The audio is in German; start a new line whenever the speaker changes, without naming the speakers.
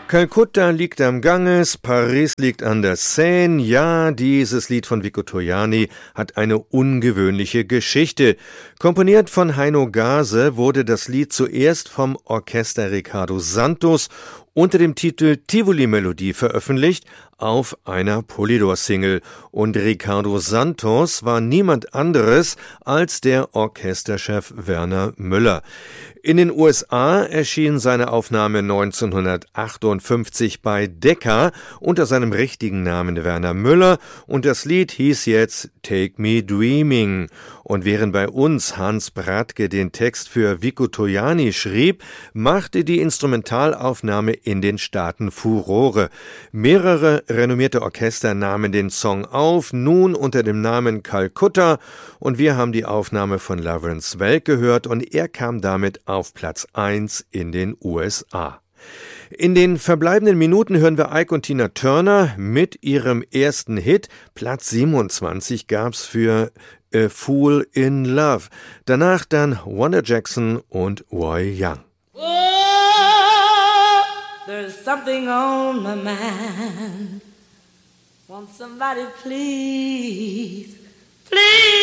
Kalkutta liegt am Ganges, Paris liegt an der Seine. Ja, dieses Lied von Vico Torriani hat eine ungewöhnliche Geschichte. Komponiert von Heino Gase wurde das Lied zuerst vom Orchester Ricardo Santos unter dem Titel Tivoli-Melodie veröffentlicht auf einer Polydor-Single. Und Ricardo Santos war niemand anderes als der Orchesterchef Werner Müller. In den USA erschien seine Aufnahme 1958 bei Decca unter seinem richtigen Namen Werner Müller und das Lied hieß jetzt Take Me Dreaming. Und während bei uns Hans Bradtke den Text für Vico Torriani schrieb, machte die Instrumentalaufnahme in den Staaten Furore. Mehrere renommierte Orchester nahmen den Song auf, nun unter dem Namen Calcutta, und wir haben die Aufnahme von Lawrence Welk gehört und er kam damit auf Platz 1 in den USA. In den verbleibenden Minuten hören wir Ike und Tina Turner mit ihrem ersten Hit. Platz 27 gab's für A Fool in Love. Danach dann Wanda Jackson und Roy Young.
Oh, there's something on my mind. Won't somebody please